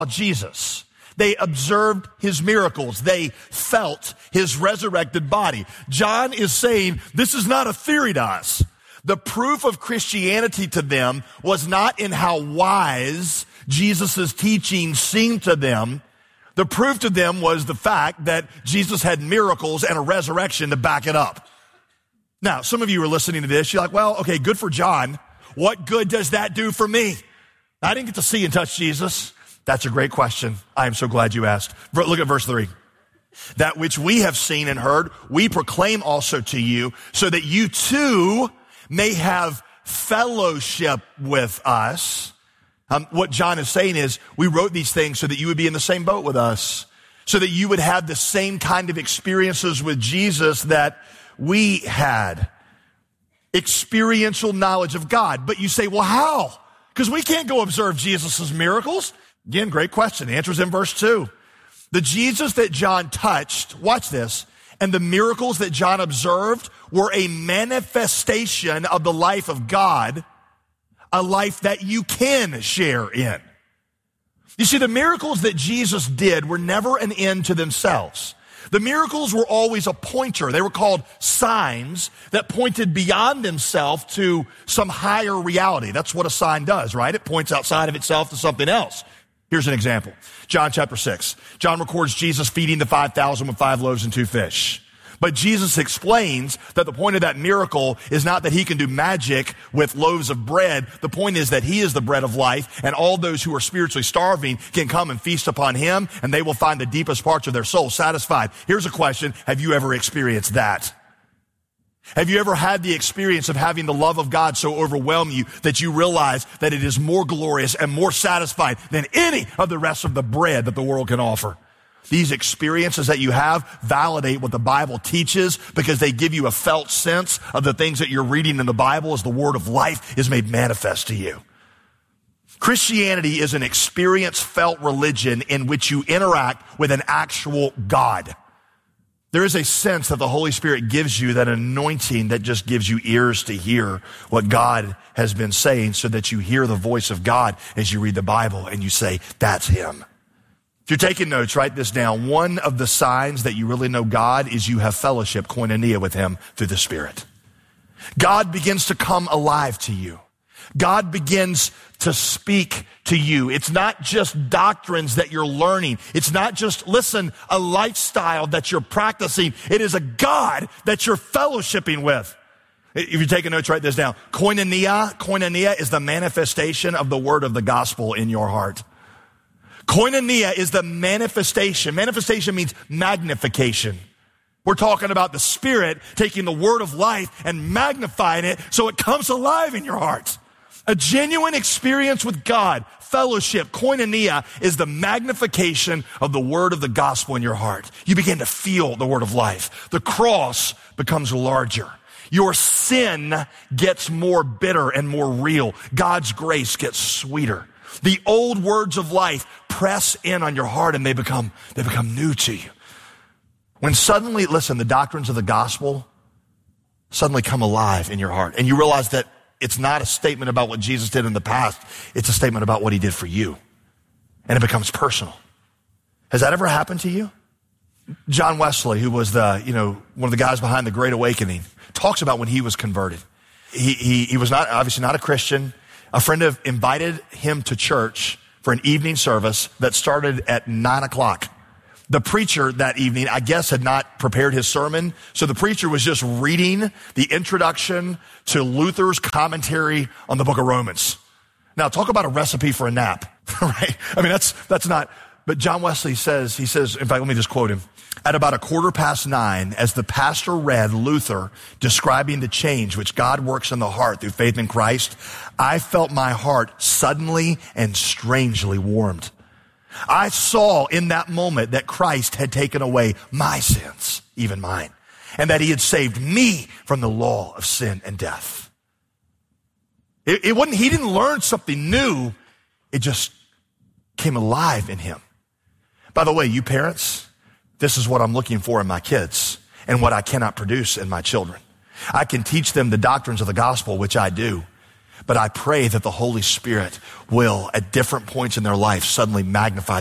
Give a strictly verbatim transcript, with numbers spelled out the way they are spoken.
Jesus. They observed his miracles. They felt his resurrected body. John is saying this is not a theory to us. The proof of Christianity to them was not in how wise Jesus' teaching seemed to them. The proof to them was the fact that Jesus had miracles and a resurrection to back it up. Now, some of you are listening to this. You're like, well, okay, good for John. What good does that do for me? I didn't get to see and touch Jesus. That's a great question. I am so glad you asked. Look at verse three. That which we have seen and heard, we proclaim also to you, so that you too may have fellowship with us. Um, what John is saying is, we wrote these things so that you would be in the same boat with us, so that you would have the same kind of experiences with Jesus that we had. Experiential knowledge of God. But you say, well, how? Because we can't go observe Jesus' miracles. Again, great question. The answer is in verse two. The Jesus that John touched, watch this, and the miracles that John observed were a manifestation of the life of God, a life that you can share in. You see, the miracles that Jesus did were never an end to themselves. The miracles were always a pointer. They were called signs that pointed beyond themselves to some higher reality. That's what a sign does, right? It points outside of itself to something else. Here's an example. John chapter six. John records Jesus feeding the five thousand with five loaves and two fish. But Jesus explains that the point of that miracle is not that he can do magic with loaves of bread. The point is that he is the bread of life, and all those who are spiritually starving can come and feast upon him, and they will find the deepest parts of their soul satisfied. Here's a question. Have you ever experienced that? Have you ever had the experience of having the love of God so overwhelm you that you realize that it is more glorious and more satisfying than any of the rest of the bread that the world can offer? These experiences that you have validate what the Bible teaches because they give you a felt sense of the things that you're reading in the Bible as the word of life is made manifest to you. Christianity is an experience felt religion in which you interact with an actual God. There is a sense that the Holy Spirit gives you, that anointing that just gives you ears to hear what God has been saying, so that you hear the voice of God as you read the Bible and you say, that's him. If you're taking notes, write this down. One of the signs that you really know God is you have fellowship, koinonia, with him through the Spirit. God begins to come alive to you. God begins to speak to you. It's not just doctrines that you're learning. It's not just, listen, a lifestyle that you're practicing. It is a God that you're fellowshipping with. If you're taking notes, write this down. Koinonia, koinonia is the manifestation of the word of the gospel in your heart. Koinonia is the manifestation. Manifestation means magnification. We're talking about the Spirit taking the word of life and magnifying it so it comes alive in your heart. A genuine experience with God, fellowship, koinonia, is the magnification of the word of the gospel in your heart. You begin to feel the word of life. The cross becomes larger. Your sin gets more bitter and more real. God's grace gets sweeter. The old words of life press in on your heart and they become, they become new to you. When suddenly, listen, the doctrines of the gospel suddenly come alive in your heart and you realize that it's not a statement about what Jesus did in the past. It's a statement about what he did for you. And it becomes personal. Has that ever happened to you? John Wesley, who was the, you know, one of the guys behind the Great Awakening, talks about when he was converted. He, he, he was not, obviously not a Christian. A friend of invited him to church for an evening service that started at nine o'clock. The preacher that evening, I guess, had not prepared his sermon. So the preacher was just reading the introduction to Luther's commentary on the book of Romans. Now, talk about a recipe for a nap, right? I mean, that's, that's not, but John Wesley says, he says, in fact, let me just quote him. At about a quarter past nine, as the pastor read Luther describing the change which God works in the heart through faith in Christ, I felt my heart suddenly and strangely warmed. I saw in that moment that Christ had taken away my sins, even mine, and that he had saved me from the law of sin and death. It, it wasn't, he didn't learn something new. It just came alive in him. By the way, you parents, this is what I'm looking for in my kids and what I cannot produce in my children. I can teach them the doctrines of the gospel, which I do. But I pray that the Holy Spirit will, at different points in their life, suddenly magnify